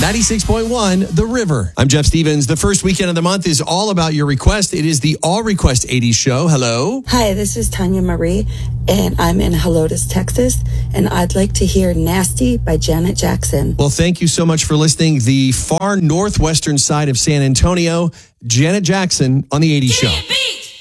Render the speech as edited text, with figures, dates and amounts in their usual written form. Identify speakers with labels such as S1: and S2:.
S1: 96.1 The River. I'm Jeff Stevens. The first weekend of the month is all about your request. It is the All Request 80s show. Hello.
S2: Hi, this is Tanya Marie, and I'm in Helotes, Texas, and I'd like to hear Nasty by Janet Jackson.
S1: Well, thank you so much for listening. The far northwestern side of San Antonio, Janet Jackson on the 80s show.